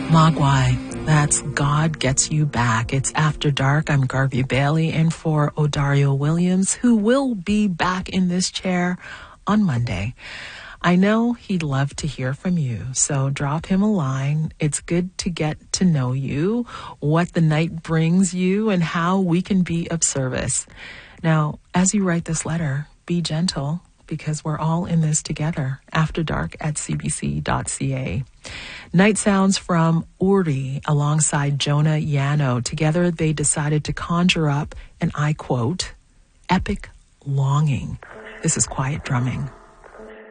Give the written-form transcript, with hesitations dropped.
Mogwai, that's God Gets You Back. It's After Dark. I'm Garvey Bailey, and for Odario Williams, who will be back in this chair on Monday. I know he'd love to hear from you, so drop him a line. It's good to get to know you, what the night brings you, and how we can be of service. Now, as you write this letter, be gentle, because we're all in this together. After Dark at cbc.ca. Night sounds from Uri alongside Jonah Yano. Together they decided to conjure up, and I quote, epic longing. This is quiet drumming.